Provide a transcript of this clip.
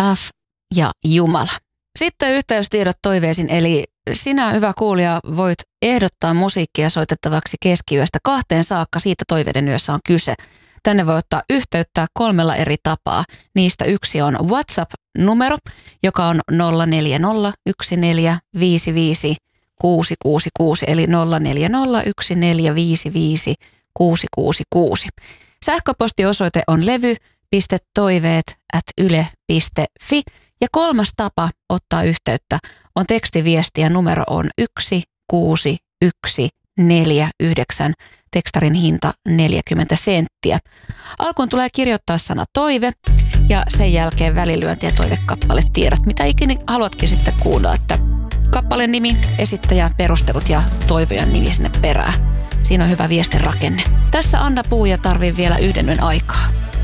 love ja Jumala. Sitten yhteystiedot toiveisiin, eli sinä, hyvä kuulija, voit ehdottaa musiikkia soitettavaksi keskiyöstä 2 saakka. Siitä toiveiden yössä on kyse. Tänne voi ottaa yhteyttä 3 eri tapaa. Niistä yksi on WhatsApp-numero, joka on 0401455666, eli 0401455666. Sähköpostiosoite on levy.toiveet@yle.fi. Ja 3. tapa ottaa yhteyttä on tekstiviesti ja numero on 16149. Tekstarin hinta 40 senttiä. Alkuun tulee kirjoittaa sana toive ja sen jälkeen välilyönti ja toivekappale tiedot, mitä ikinä haluatkin sitten kuulla, että kappaleen nimi, esittäjä, perustelut ja toivojan nimi sinne perään. Siinä on hyvä viestin rakenne. Tässä Anna Puuja tarvii vielä 1 yön aikaa.